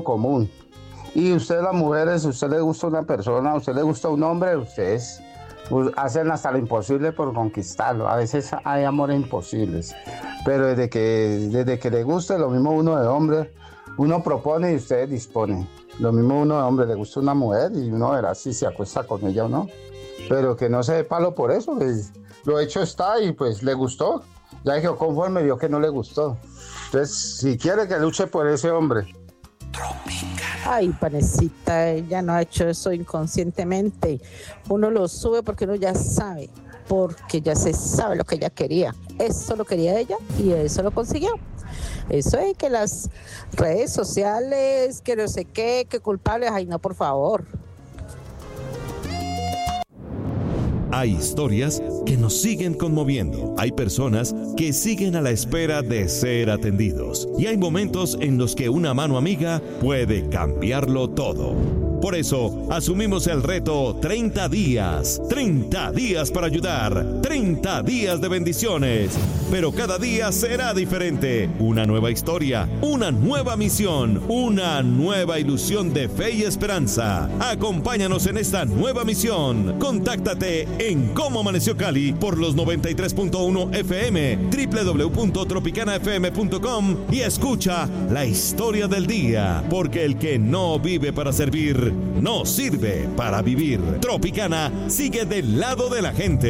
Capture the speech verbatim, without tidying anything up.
común. Y usted, las mujeres, usted le gusta una persona, usted le gusta un hombre, ustedes pues, hacen hasta lo imposible por conquistarlo. A veces hay amores imposibles, pero desde que, desde que le guste, lo mismo uno de hombre, uno propone y ustedes disponen. Lo mismo uno de hombre, le gusta una mujer y uno verá si se acuesta con ella o no. Pero que no se dé palo por eso, pues, lo hecho está y pues le gustó. Ya dijo conforme, vio que no le gustó. Entonces, si quiere que luche por ese hombre. Ay, panecita, ella no ha hecho eso inconscientemente. Uno lo sube porque uno ya sabe, porque ya se sabe lo que ella quería. Eso lo quería ella y eso lo consiguió. Eso es que las redes sociales, que no sé qué, que culpables, ay no, por favor. Hay historias que nos siguen conmoviendo. Hay personas que siguen a la espera de ser atendidos. Y hay momentos en los que una mano amiga puede cambiarlo todo. Por eso, asumimos el reto treinta días. treinta días para ayudar. treinta días de bendiciones. Pero cada día será diferente. Una nueva historia, una nueva misión, una nueva ilusión de fe y esperanza. Acompáñanos en esta nueva misión. Contáctate en Cómo Amaneció Cali por los noventa y tres punto uno F M, doble u doble u doble u punto tropicana f m punto com y escucha la historia del día. Porque el que no vive para servir, no sirve para vivir. Tropicana sigue del lado de la gente.